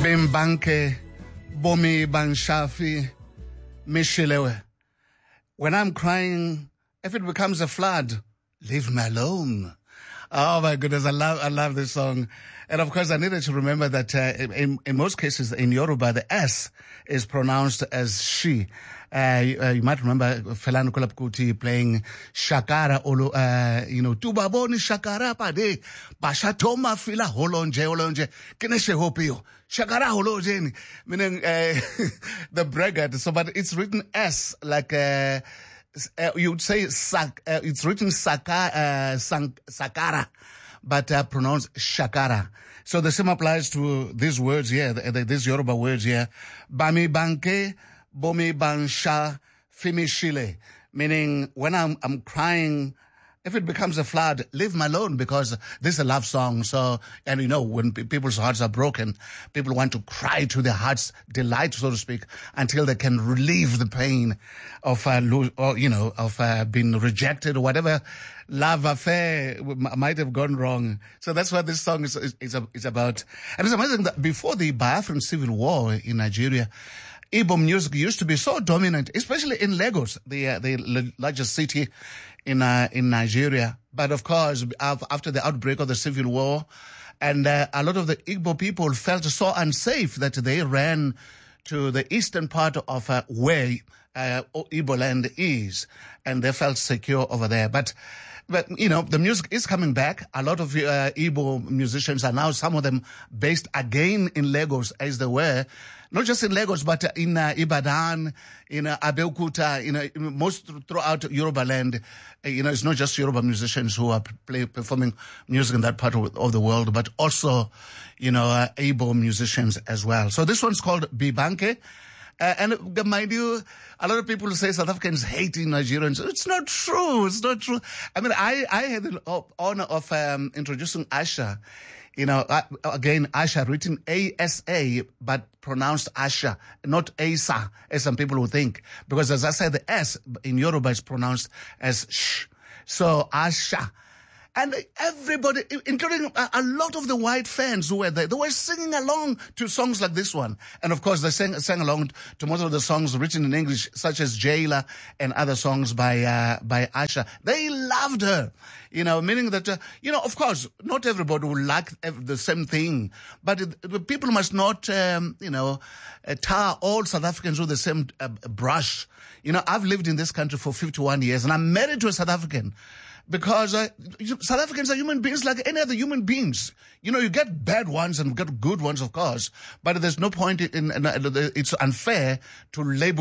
Bimbanke, Bomi Banshafi, Mishilewe. When I'm crying, if it becomes a flood, leave me alone. Oh my goodness, I love this song. And of course, I needed to remember that in most cases in Yoruba, the S is pronounced as she. You might remember Fela Kuti playing Shakara, Tubaboni Shakara Pade, Bashatoma Fila Holonje, Kineshe Hopio, Shakara Holojeni, meaning the braggart. So, but it's written S, like you'd say it's written Sakara, but pronounced Shakara. So the same applies to these words here, these Yoruba words here. Bami banke, bomi bansha, fimi shile. Meaning, when I'm crying, if it becomes a flood, leave me alone, because this is a love song. So, and when people's hearts are broken, people want to cry to their heart's delight, so to speak, until they can relieve the pain of being rejected or whatever love affair might have gone wrong. So that's what this song is about. And it's amazing that before the Biafran civil war in Nigeria, Igbo music used to be so dominant, especially in Lagos, the largest city in Nigeria. But of course, after the outbreak of the civil war, and a lot of the Igbo people felt so unsafe that they ran to the eastern part of where Igbo land is, and they felt secure over there. But the music is coming back. A lot of Igbo musicians are now, some of them based again in Lagos as they were. Not just in Lagos, but in Ibadan, in Abeokuta, most throughout Yoruba land. It's not just Yoruba musicians who are performing music in that part of the world, but also, Igbo musicians as well. So this one's called Bibanke. And mind you, a lot of people say South Africans hating Nigerians. It's not true. It's not true. I mean, I had the honor of introducing Asha. Again, Asha, written A-S-A, but pronounced Asha, not Asa, as some people would think. Because as I said, the S in Yoruba is pronounced as sh. So, Asha. And everybody, including a lot of the white fans who were there, they were singing along to songs like this one. And of course, they sang along to most of the songs written in English, such as Jailer and other songs by Asha. They loved her, meaning that, of course, not everybody will like the same thing, but people must not, tar all South Africans with the same brush. I've lived in this country for 51 years and I'm married to a South African. Because South Africans are human beings like any other human beings. You get bad ones and get good ones, of course, but there's no point in it's unfair to label